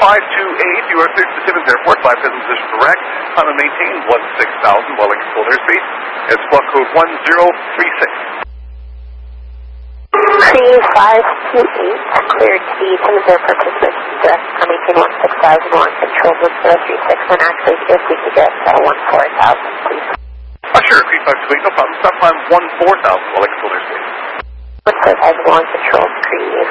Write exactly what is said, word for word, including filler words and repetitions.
five two eight, you are cleared to the Timmins Airport, five present position correct. Time and maintain one six thousand while in controlled airspace. It's squawk code one zero three six. three five two eight, cleared to the Timmins Airport position direct. Time maintain one six thousand while in controlled one zero three six. And actually, if we could get uh, one four thousand, please. Oh, sure, three five two eight, no problem. Stop time one four thousand while in controlled airspace. one four thousand while in controlled, three